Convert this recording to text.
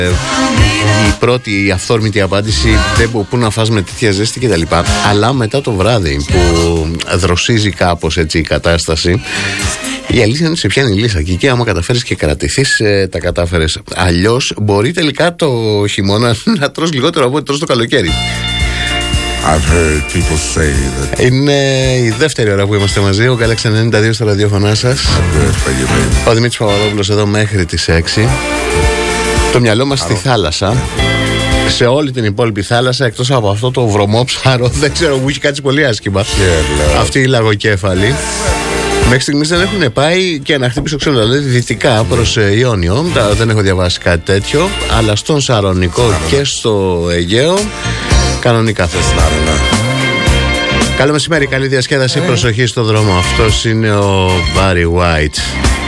η πρώτη, η αυθόρμητη απάντηση, πού να φας με τέτοια ζέστη κτλ. Αλλά μετά το βράδυ που δροσίζει κάπως έτσι η κατάσταση, η αλήθεια είναι σε πιάνει η λύσα. Και εκεί, άμα καταφέρεις και κρατηθείς, τα κατάφερες. Αλλιώς μπορεί τελικά το χειμώνα να τρως λιγότερο από ό,τι τρως το καλοκαίρι. I've heard people say that. Είναι η δεύτερη ώρα που είμαστε μαζί. Ο Galaxy 92 στα ραδιόφωνά σας. Ο Δημήτρης Παπαδόπουλος εδώ μέχρι τις 6. Το μυαλό μας στη θάλασσα. Σε όλη την υπόλοιπη θάλασσα, εκτός από αυτό το βρωμόψαρο, δεν ξέρω, μου έχει κάτσει πολύ άσχημα. Αυτή η λαγοκέφαλη. Μέχρι στιγμής δεν έχουν πάει και να χτύπησε ξύλο, δηλαδή δυτικά προς Ιόνιο. Δεν έχω διαβάσει κάτι τέτοιο. Αλλά στον Σαρονικό και στο Αιγαίο κανονικά. Καλό μεσημέρι, καλή διασκέδαση, προσοχή στο δρόμο. Αυτός είναι ο Barry White.